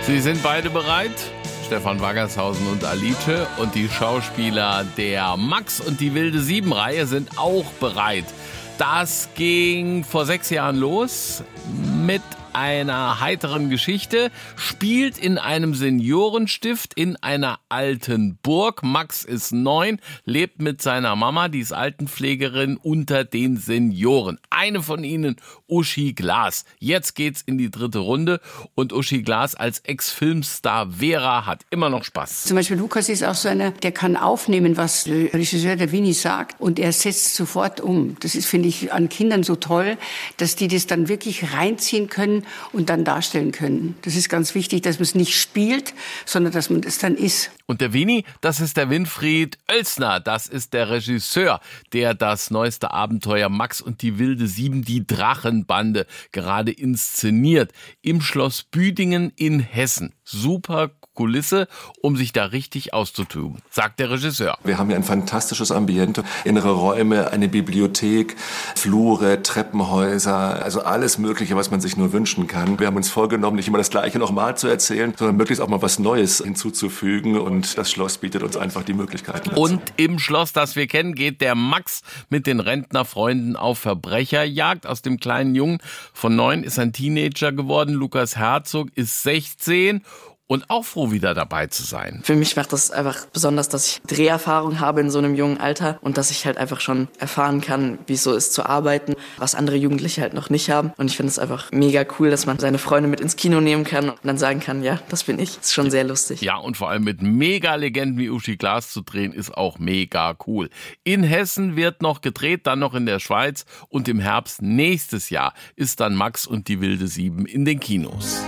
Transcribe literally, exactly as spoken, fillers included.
Sie sind beide bereit? Stefan Waggershausen und Alice und die Schauspieler der Max und die wilde Sieben-Reihe sind auch bereit. Das ging vor sechs Jahren los mit einer heiteren Geschichte, spielt in einem Seniorenstift in einer alten Burg. Max ist neun, lebt mit seiner Mama, die ist Altenpflegerin, unter den Senioren. Eine von ihnen, Uschi Glas. Jetzt geht's in die dritte Runde und Uschi Glas als Ex-Filmstar Vera hat immer noch Spaß. Zum Beispiel Lukas ist auch so einer, der kann aufnehmen, was der Regisseur, der Winnie, sagt und er setzt sofort um. Das ist, finde ich, an Kindern so toll, dass die das dann wirklich reinziehen können und dann darstellen können. Das ist ganz wichtig, dass man es nicht spielt, sondern dass man es dann ist. Und der Winnie, das ist der Winfried Oelsner. Das ist der Regisseur, der das neueste Abenteuer Max und die wilde Sieben, die Drachenbande, gerade inszeniert. Im Schloss Büdingen in Hessen. Super Kulisse, um sich da richtig auszutoben, sagt der Regisseur. Wir haben hier ein fantastisches Ambiente, innere Räume, eine Bibliothek, Flure, Treppenhäuser, also alles Mögliche, was man sich nur wünschen kann. Wir haben uns vorgenommen, nicht immer das Gleiche nochmal zu erzählen, sondern möglichst auch mal was Neues hinzuzufügen und das Schloss bietet uns einfach die Möglichkeiten dazu. Und im Schloss, das wir kennen, geht der Max mit den Rentnerfreunden auf Verbrecherjagd. Aus dem kleinen Jungen von neun ist ein Teenager geworden. Lukas Herzog ist sechzehn. Und auch froh, wieder dabei zu sein. Für mich macht das einfach besonders, dass ich Dreherfahrung habe in so einem jungen Alter und dass ich halt einfach schon erfahren kann, wie es so ist zu arbeiten, was andere Jugendliche halt noch nicht haben. Und ich finde es einfach mega cool, dass man seine Freunde mit ins Kino nehmen kann und dann sagen kann, ja, das bin ich. Das ist schon sehr lustig. Ja, und vor allem mit Mega-Legenden wie Uschi Glas zu drehen, ist auch mega cool. In Hessen wird noch gedreht, dann noch in der Schweiz und im Herbst nächstes Jahr ist dann Max und die wilde Sieben in den Kinos.